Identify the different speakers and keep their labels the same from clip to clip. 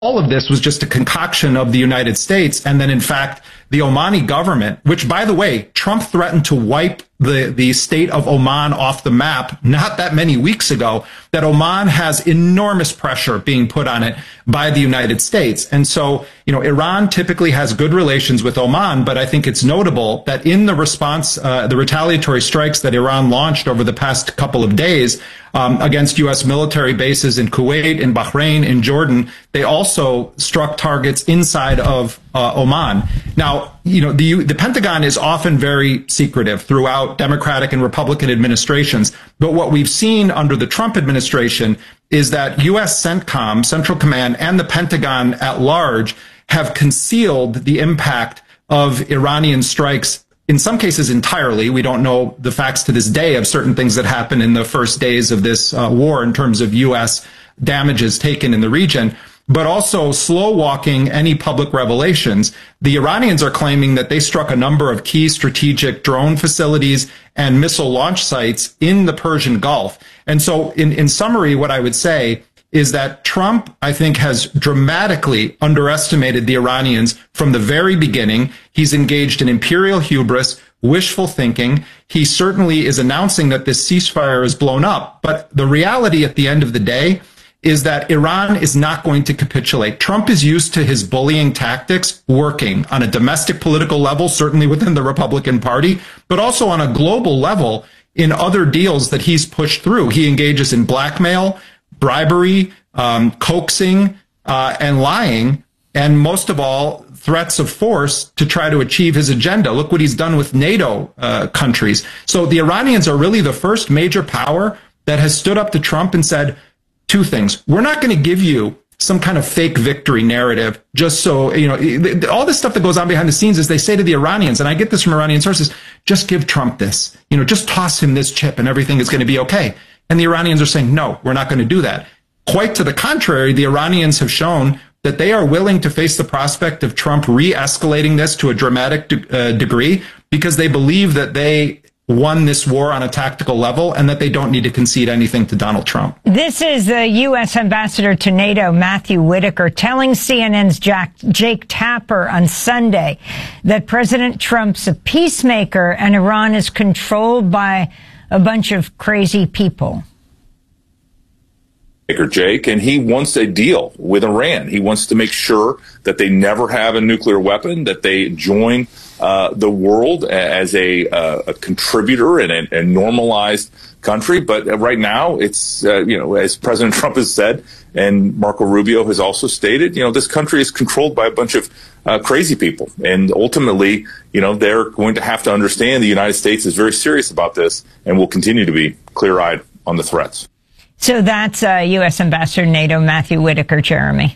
Speaker 1: all of this was just a concoction of the United States. And then, in fact, the Omani government, which, by the way, Trump threatened to wipe the state of Oman off the map not that many weeks ago, that Oman has enormous pressure being put on it by the United States. And so, Iran typically has good relations with Oman, but I think it's notable that in the response, the retaliatory strikes that Iran launched over the past couple of days against U.S. military bases in Kuwait, in Bahrain, in Jordan, they also struck targets inside of Oman. Now, the Pentagon is often very secretive throughout Democratic and Republican administrations. But what we've seen under the Trump administration is that U.S. CENTCOM, Central Command, and the Pentagon at large have concealed the impact of Iranian strikes, in some cases entirely. We don't know the facts to this day of certain things that happened in the first days of this war in terms of U.S. damages taken in the region, but also slow walking any public revelations. The Iranians are claiming that they struck a number of key strategic drone facilities and missile launch sites in the Persian Gulf. And so in summary, what I would say is that Trump, I think, has dramatically underestimated the Iranians from the very beginning. He's engaged in imperial hubris, wishful thinking. He certainly is announcing that this ceasefire is blown up. But the reality at the end of the day is that Iran is not going to capitulate. Trump is used to his bullying tactics working on a domestic political level, certainly within the Republican Party, but also on a global level in other deals that he's pushed through. He engages in blackmail, bribery, coaxing, and lying, and most of all, threats of force to try to achieve his agenda. Look what he's done with NATO countries. So the Iranians are really the first major power that has stood up to Trump and said two things. We're not going to give you some kind of fake victory narrative just so, all this stuff that goes on behind the scenes is they say to the Iranians, and I get this from Iranian sources, just give Trump this, just toss him this chip and everything is going to be okay. And the Iranians are saying, no, we're not going to do that. Quite to the contrary, the Iranians have shown that they are willing to face the prospect of Trump re-escalating this to a dramatic degree because they believe that they won this war on a tactical level and that they don't need to concede anything to Donald Trump.
Speaker 2: This is the U.S. Ambassador to NATO, Matthew Whitaker, telling CNN's Jake Tapper on Sunday that President Trump's a peacemaker and Iran is controlled by a bunch of crazy people.
Speaker 3: Jake, and he wants a deal with Iran. He wants to make sure that they never have a nuclear weapon, that they join the world as a contributor and a normalized country. But right now, it's, as President Trump has said, and Marco Rubio has also stated, this country is controlled by a bunch of crazy people. And ultimately, they're going to have to understand the United States is very serious about this and will continue to be clear-eyed on the threats.
Speaker 2: So that's U.S. Ambassador to NATO, Matthew Whitaker. Jeremy.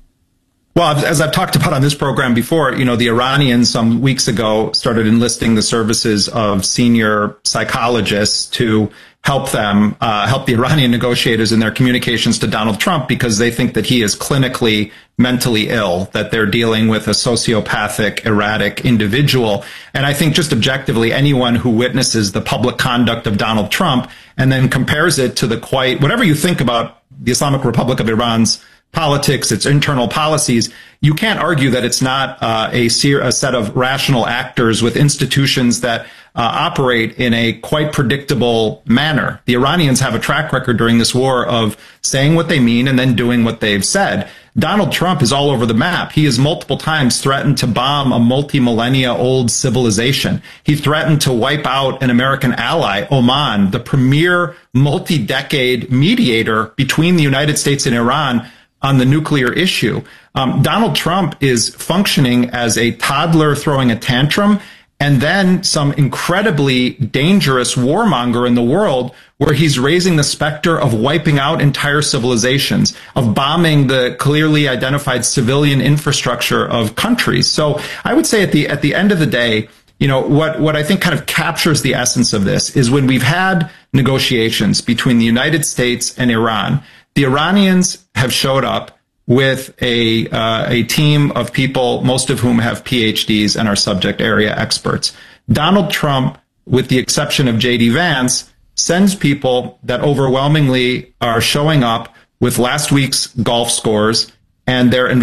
Speaker 1: Well, as I've talked about on this program before, the Iranians some weeks ago started enlisting the services of senior psychologists to help them, help the Iranian negotiators in their communications to Donald Trump because they think that he is clinically mentally ill, that they're dealing with a sociopathic, erratic individual. And I think just objectively, anyone who witnesses the public conduct of Donald Trump and then compares it to whatever you think about the Islamic Republic of Iran's politics, its internal policies, you can't argue that it's not a set of rational actors with institutions that operate in a quite predictable manner. The Iranians have a track record during this war of saying what they mean and then doing what they've said. Donald Trump is all over the map. He has multiple times threatened to bomb a multi-millennia old civilization. He threatened to wipe out an American ally, Oman, the premier multi-decade mediator between the United States and Iran on the nuclear issue. Donald Trump is functioning as a toddler throwing a tantrum and then some incredibly dangerous warmonger in the world where he's raising the specter of wiping out entire civilizations, of bombing the clearly identified civilian infrastructure of countries. So I would say at the end of the day, what I think kind of captures the essence of this is when we've had negotiations between the United States and Iran, the Iranians have showed up with a team of people, most of whom have PhDs and are subject area experts. Donald Trump, with the exception of J.D. Vance, sends people that overwhelmingly are showing up with last week's golf scores and they're